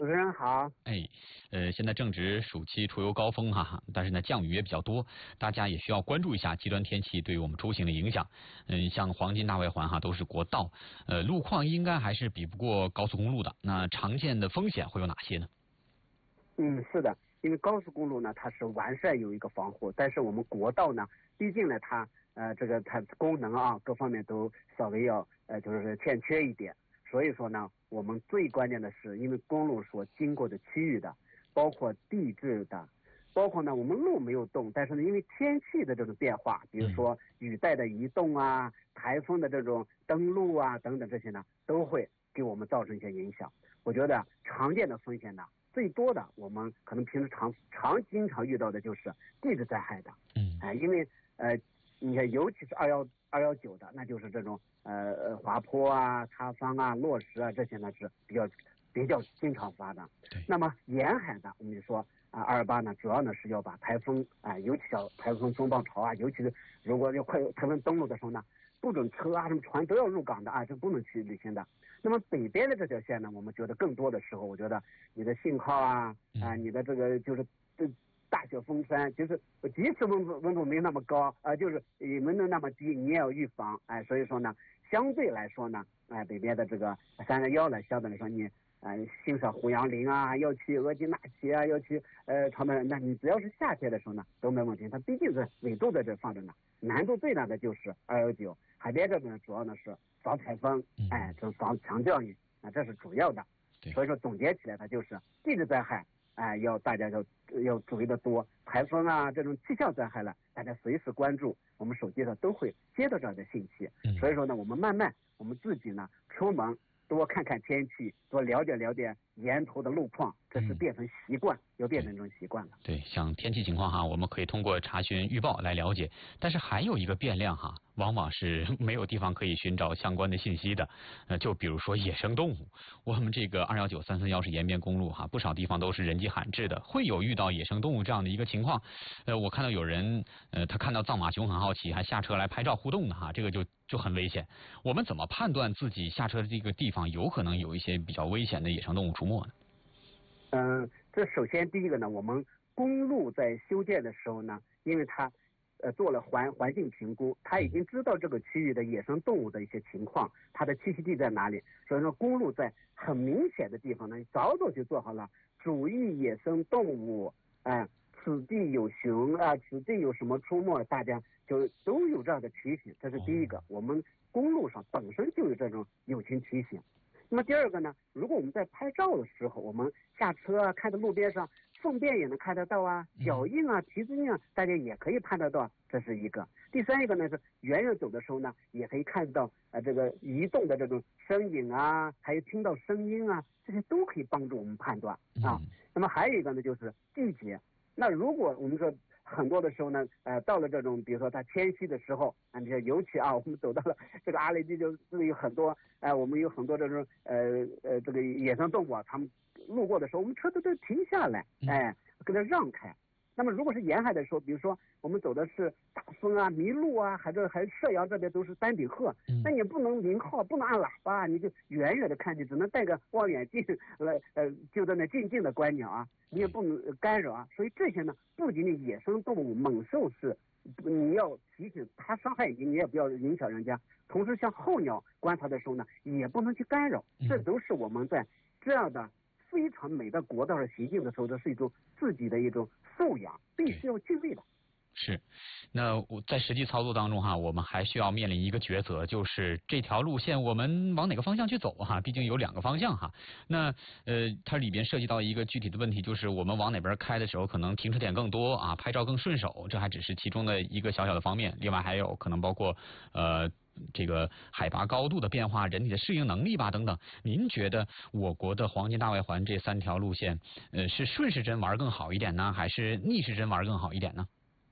主持人好。 现在正值暑期出游高峰哈，但是呢降雨也比较多，大家也需要关注一下极端天气对我们出行的影响。像黄金大外环哈都是国道，路况应该还是比不过高速公路的。那常见的风险会有哪些呢？ 是的，因为高速公路呢它是完善有一个防护，但是我们国道呢，毕竟呢它它功能啊各方面都稍微要就是欠缺一点。所以说呢，我们最关键的是，因为公路所经过的区域的，包括地质的，包括呢我们路没有动，但是呢因为天气的这种变化，比如说雨带的移动啊、台风的这种登陆啊等等这些呢，都会给我们造成一些影响。我觉得常见的风险呢，最多的我们可能平时经常遇到的就是地质灾害的。因为你看，尤其是219的，那就是这种滑坡啊、塌方啊、落石啊，这些呢是比较经常发的。那么沿海的，我们就说228呢，主要呢是要把台风尤其像台风风暴潮啊，尤其是如果要快台风登陆的时候呢，不准车啊什么船都要入港的这不能去旅行的。那么北边的这条线呢，我们觉得更多的时候，我觉得你的信号你的这个就是大雪封山，就是即使温度没那么高就是温度那么低，你也要预防。所以说呢，相对来说呢，北边的这个311呢，相对来说你欣赏胡杨林啊，要去额济纳旗啊，要去长白山，那你只要是夏天的时候呢都没问题。它毕竟是纬度在这放着呢，难度最大的就是219，海边这边主要呢是防台风，这防强降雨，这是主要的。所以说总结起来，它就是地质灾害。大家要注意的多，台风啊这种气象灾害了，大家随时关注，我们手机上都会接到这样的信息。所以说呢，我们慢慢我们自己呢出门多看看天气，多了解沿途的路况，这是变成习惯，要变成这种习惯了。 对，像天气情况哈，我们可以通过查询预报来了解，但是还有一个变量哈，往往是没有地方可以寻找相关的信息的。就比如说野生动物，我们这个219、341是延边公路哈，不少地方都是人迹罕至的，会有遇到野生动物这样的一个情况。我看到有人他看到藏马熊很好奇，还下车来拍照互动的哈，这个就很危险。我们怎么判断自己下车的这个地方有可能有一些比较危险的野生动物出没呢？ 这首先第一个呢，我们公路在修建的时候呢，因为它做了环境评估，它已经知道这个区域的野生动物的一些情况，它的栖息地在哪里。所以说公路在很明显的地方呢，早就做好了注意野生动物，此地有熊此地有什么出没，大家就都有这样的提醒。这是第一个，我们公路上本身就有这种友情提醒。那么第二个呢，如果我们在拍照的时候，我们下车看到路边上粪便也能看得到脚印蹄子印大家也可以看得到，这是一个。第三一个呢是远远走的时候呢，也可以看到这个移动的这种身影还有听到声音这些都可以帮助我们判断那么还有一个呢就是季节。那如果我们说很多的时候呢，到了这种比如说它迁徙的时候你看尤其我们走到了这个阿雷地，就是有很多我们有很多这种这个野生动物他们路过的时候，我们车都停下来，给它让开。那么如果是沿海的时候，比如说我们走的是大风麋鹿还是射阳这边都是丹顶鹤，那你不能鸣号，不能按喇叭，你就远远的看，你只能带个望远镜来就在那静静的观鸟你也不能干扰所以这些呢，不仅仅野生动物猛兽是你要提醒它伤害你也不要影响人家，同时像候鸟观察的时候呢，也不能去干扰。这都是我们在这样的非常美的国道上行进的时候，这是一种自己的一种素养，必须要具备的。 是，那我在实际操作当中我们还需要面临一个抉择，就是这条路线我们往哪个方向去走毕竟有2个方向那它里边涉及到一个具体的问题，就是我们往哪边开的时候，可能停车点更多拍照更顺手，这还只是其中的一个小小的方面。另外还有可能包括这个海拔高度的变化、人体的适应能力等等。您觉得我国的黄金大外环这3条路线是顺时针玩更好一点呢，还是逆时针玩更好一点呢？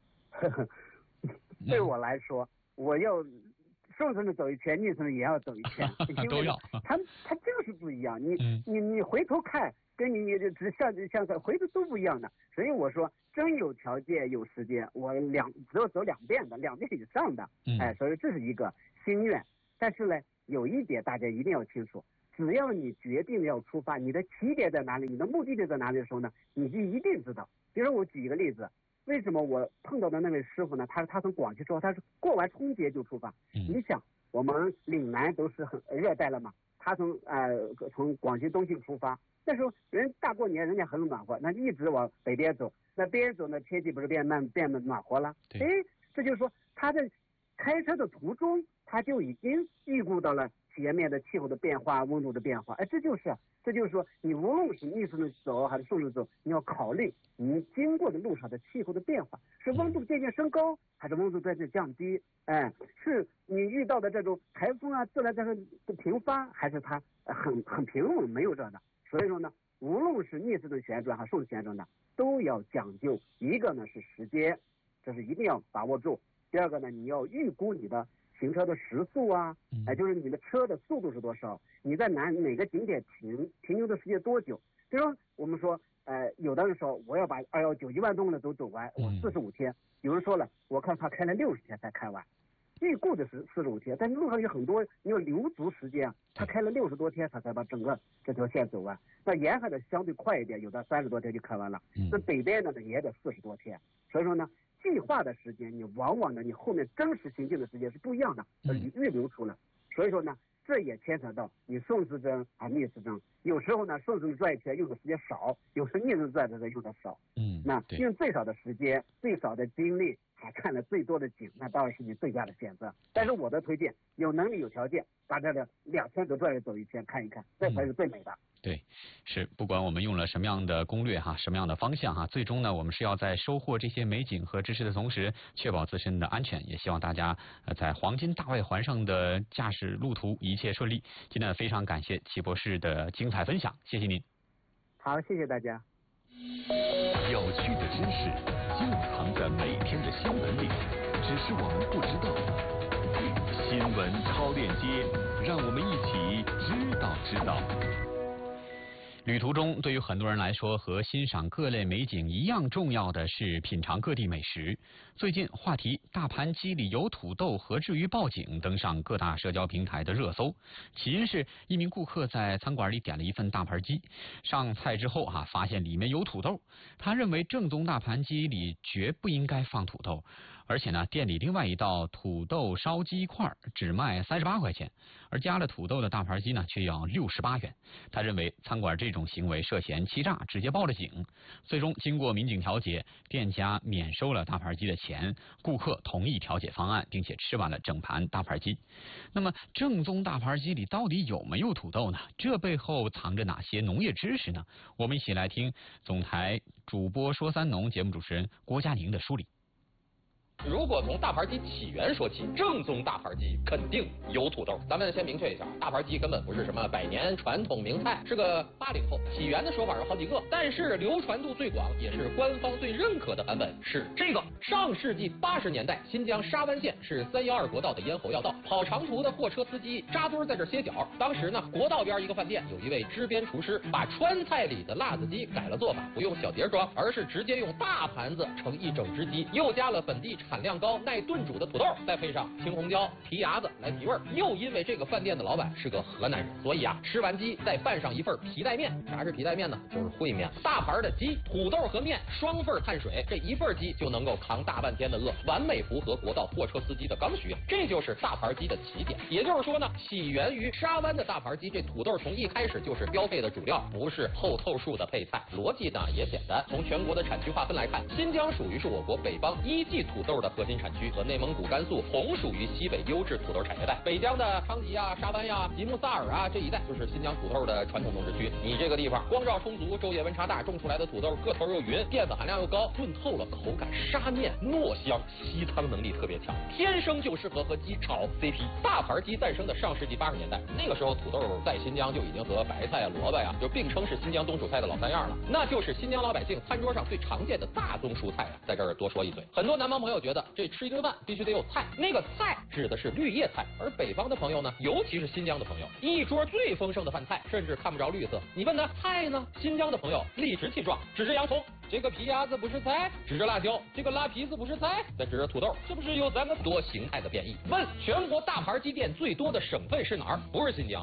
对我来说，我要顺时针走一圈，逆时针也要走一圈都要。 它就是不一样。你回头看，跟你只像回头都不一样的。所以我说，真有条件有时间，我只要走2遍以上的。所以这是一个心愿。但是呢，有一点大家一定要清楚， 只要你决定要出发，你的起点在哪里，你的目的地在哪里的时候呢，你就一定知道。比如说我举一个例子，为什么我碰到的那位师傅呢？他从广西说他是过完春节就出发。你想，我们岭南都是很热带了嘛，他从广西东进出发，那时候人大过年人家很暖和，那一直往北边走，那边走呢天气不是变暖和了？哎，这就是说他在开车的途中他就已经预估到了前面的气候的变化、温度的变化。哎，这就是说，你无论是逆时针走还是顺时针走，你要考虑你经过的路上的气候的变化，是温度渐渐升高，还是温度渐渐降低？哎，是你遇到的这种台风啊、自然灾害的频发，还是它很平稳没有这的？所以说呢，无论是逆时针旋转还是顺时针旋转呢，都要讲究一个呢是时间，这是一定要把握住；第二个呢，你要预估你的行车的时速啊，就是你的车的速度是多少，你在哪个景点停留的时间多久。比如说我们说，有的人说我要把219 1万公里都走完，我45天，有人说了，我看他开了60天才开完，预估的是45天，但是路上有很多你要留足时间，他开了60多天他才把整个这条线走完。那沿海的相对快一点，有的30多天就开完了，那北边的呢也得40多天。所以说呢，计划的时间，你往往呢，你后面真实行进的时间是不一样的，你预留出来。所以说呢，这也牵扯到你顺时针还逆时针。有时候呢，顺时针转一圈用的时间少，有时逆时针转的用的少。那用最少的时间、最少的精力，还看了最多的景，那当然是你最佳的选择。但是我的推荐，有能力有条件，把这个2圈都转走一圈看一看，这才是最美的。 对，是不管我们用了什么样的攻略哈，什么样的方向哈，最终呢，我们是要在收获这些美景和知识的同时，确保自身的安全。也希望大家在黄金大外环上的驾驶路途一切顺利。今天非常感谢齐博士的精彩分享，谢谢您。 好，谢谢大家。 有趣的知识就藏在每天的新闻里，只是我们不知道。新闻超链接，让我们一起知道。 旅途中，对于很多人来说，和欣赏各类美景一样重要的是品尝各地美食。最近，话题“大盘鸡里有土豆，何至于报警”登上各大社交平台的热搜。起因是一名顾客在餐馆里点了一份大盘鸡，上菜之后发现里面有土豆。他认为正宗大盘鸡里绝不应该放土豆，而且呢，店里另外一道土豆烧鸡块只卖38块钱，而加了土豆的大盘鸡呢却要68元。他认为餐馆这种行为涉嫌欺诈，直接报了警。最终经过民警调解，店家免收了大盘鸡的钱，顾客同意调解方案，并且吃完了整盘大盘鸡。那么正宗大盘鸡里到底有没有土豆呢？这背后藏着哪些农业知识呢？我们一起来听总台主播说三农节目主持人郭佳宁的梳理。 如果从大盘鸡起源说起，正宗大盘鸡肯定有土豆。咱们先明确一下，大盘鸡根本不是什么百年传统名菜，是个80后。起源的说法有好几个，但是流传度最广，也是官方最认可的版本是这个。上世纪80年代，新疆沙湾县是312国道的咽喉要道，跑长途的货车司机扎堆在这歇脚。当时呢，国道边一个饭店有一位支边厨师，把川菜里的辣子鸡改了做法，不用小碟装，而是直接用大盘子盛一整只鸡，又加了本地产量高、耐炖煮的土豆，再配上青红椒、皮牙子来提味儿。又因为这个饭店的老板是个河南人，所以吃完鸡再拌上一份皮带面。啥是皮带面呢？就是烩面。大盘的鸡、土豆和面双份碳水，这一份鸡就能够扛大半天的饿，完美符合国道货车司机的刚需。这就是大盘鸡的起点。也就是说呢，起源于沙湾的大盘鸡，这土豆从一开始就是标配的主料，不是后凑数的配菜。逻辑呢也简单，从全国的产区划分来看，新疆属于是我国北方一季土豆的核心产区，和内蒙古、甘肃同属于西北优质土豆产业带。北疆的昌吉啊、沙湾呀、吉木萨尔啊这一带就是新疆土豆的传统种植区。你这个地方光照充足，昼夜温差大，种出来的土豆个头又匀，淀粉含量又高，炖透了，口感沙面糯香，吸汤能力特别强，天生就适合和鸡炒 CP。大盘鸡诞生的上世纪80年代，那个时候土豆在新疆就已经和白菜啊、萝卜呀就并称是新疆冬储菜的老三样了，那就是新疆老百姓餐桌上最常见的大宗蔬菜啊。在这儿多说一嘴，很多南方朋友觉得这吃一顿饭必须得有菜，那个菜指的是绿叶菜，而北方的朋友呢，尤其是新疆的朋友，一桌最丰盛的饭菜甚至看不着绿色。你问他菜呢？新疆的朋友理直气壮，指着洋葱，这个皮鸭子不是菜；指着辣椒，这个辣皮子不是菜；再指着土豆，这不是有3个多形态的变异？问全国大盘鸡店最多的省份是哪儿？不是新疆，